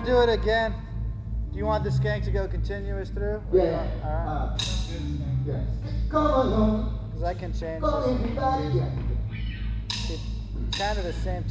do it again. Do you want the skank to go continuous through? Yeah. All right. Yes. Come along. Because I can change Come this. everybody. Yeah. It's kind of the same